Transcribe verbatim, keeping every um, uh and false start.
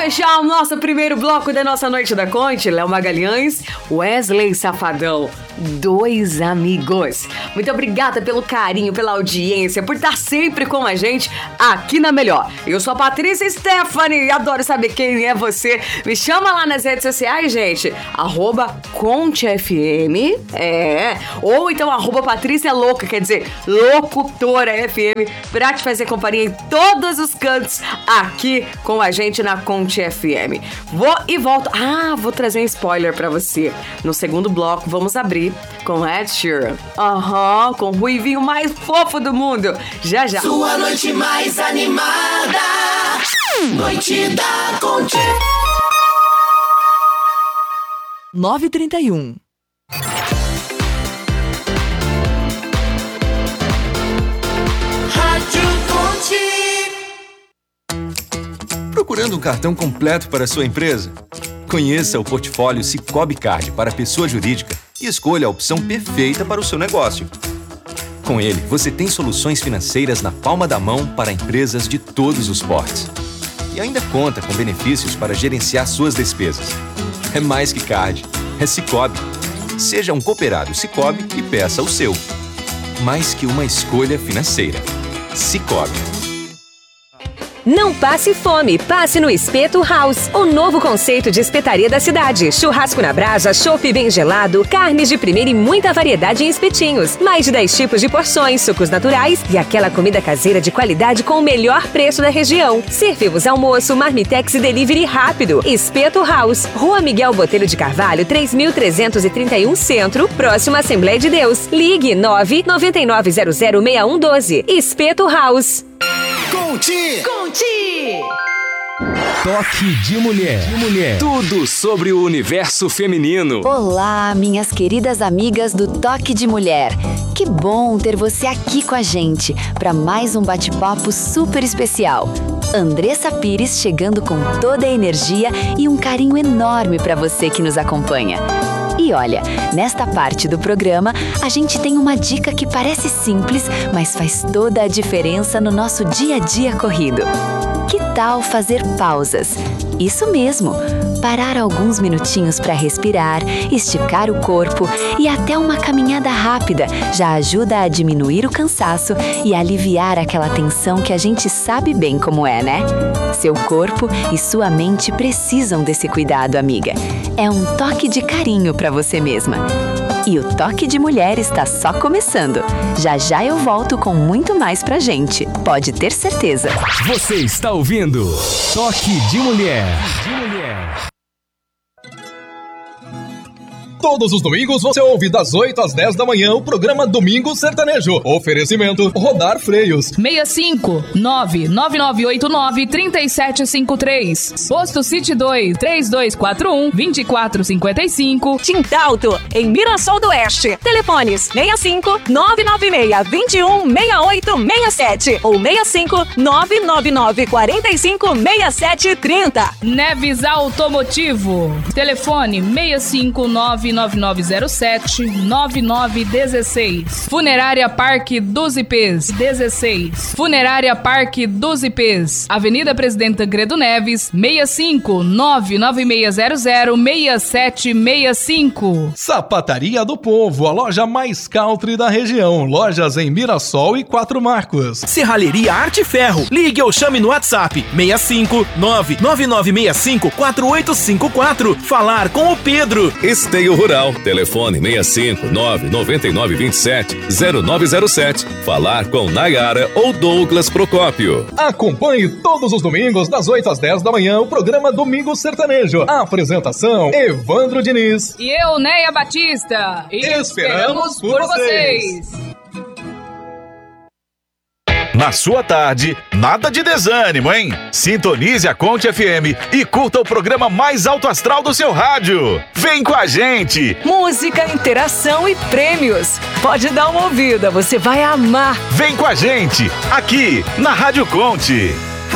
fechar o nosso primeiro bloco da nossa Noite da Conte, Léo Magalhães, Wesley Safadão, dois amigos. Muito obrigada pelo carinho, pela audiência, por estar sempre com a gente aqui na Melhor. Eu sou a Patrícia Stephanie, adoro saber quem é você. Me chama lá nas redes sociais, gente, arroba ConteFM, é, ou então arroba Patrícia Louca, quer dizer, Locutora F M, pra te fazer companhia em todos os cantos aqui com a gente na Conte F M. Vou e volto. Ah, vou trazer um spoiler pra você. No segundo bloco, vamos abrir com Ed Sheeran. Aham, uhum, com o ruivinho mais fofo do mundo. Já, já. Sua noite mais animada. Noite da Conte. nove e trinta e um. Procurando um cartão completo para sua empresa? Conheça o portfólio Sicoob Card para pessoa jurídica e escolha a opção perfeita para o seu negócio. Com ele, você tem soluções financeiras na palma da mão para empresas de todos os portes. E ainda conta com benefícios para gerenciar suas despesas. É mais que card, é Sicoob. Seja um cooperado Sicoob e peça o seu. Mais que uma escolha financeira. Sicoob. Não passe fome, passe no Espeto House, o novo conceito de espetaria da cidade. Churrasco na brasa, chopp bem gelado, carnes de primeira e muita variedade em espetinhos. Mais de dez tipos de porções, sucos naturais e aquela comida caseira de qualidade com o melhor preço da região. Servimos almoço, marmitex e delivery rápido. Espeto House, Rua Miguel Botelho de Carvalho, três mil trezentos e trinta e um Centro, próximo à Assembleia de Deus. Ligue nove nove nove zero zero seis um um doze. Espeto House. Conte! Conte! Toque de mulher. de mulher. Tudo sobre o universo feminino. Olá, minhas queridas amigas do Toque de Mulher. Que bom ter você aqui com a gente para mais um bate-papo super especial. Andressa Pires chegando com toda a energia e um carinho enorme para você que nos acompanha. E olha, nesta parte do programa, a gente tem uma dica que parece simples, mas faz toda a diferença no nosso dia a dia corrido. Que tal fazer pausas? Isso mesmo! Parar alguns minutinhos para respirar, esticar o corpo e até uma caminhada rápida já ajuda a diminuir o cansaço e aliviar aquela tensão que a gente sabe bem como é, né? Seu corpo e sua mente precisam desse cuidado, amiga. É um toque de carinho para você mesma. E o Toque de Mulher está só começando. Já já eu volto com muito mais pra gente. Pode ter certeza. Você está ouvindo Toque de Mulher. De mulher. Todos os domingos você ouve das oito às dez da manhã o programa Domingo Sertanejo. Oferecimento Rodar Freios. seis cinco nove nove nove oito nove três sete cinco três. Posto City dois três dois quatro um dois quatro cinco cinco. Tintalto, em Mirassol do Oeste. Telefones seis cinco nove nove seis dois um seis oito seis sete ou seis cinco nove nove nove quatro cinco seis sete três zero. Neves Automotivo. Telefone seis cinco nove nove nove zero sete nove nove um seis. Funerária Parque dos I Pês dezesseis. Funerária Parque dos I Pês. Avenida Presidente Tancredo Neves, seis cinco nove nove seis zero zero seis sete seis cinco. Sapataria do Povo, a loja mais country da região. Lojas em Mirassol e Quatro Marcos. Serralheria Arte Ferro. Ligue ou chame no WhatsApp seis cinco nove nove nove seis cinco quatro oito cinco quatro. Falar com o Pedro. Esteio Rural. Telefone seis cinco nove nove nove dois sete zero nove zero sete. Falar com Nayara ou Douglas Procópio. Acompanhe todos os domingos das oito às dez da manhã o programa Domingo Sertanejo. A apresentação Evandro Diniz. E eu, Neia Batista. E esperamos por vocês. Na sua tarde, nada de desânimo, hein? Sintonize a Conte F M e curta o programa mais alto astral do seu rádio. Vem com a gente! Música, interação e prêmios. Pode dar uma ouvida, você vai amar. Vem com a gente, aqui na Rádio Conte.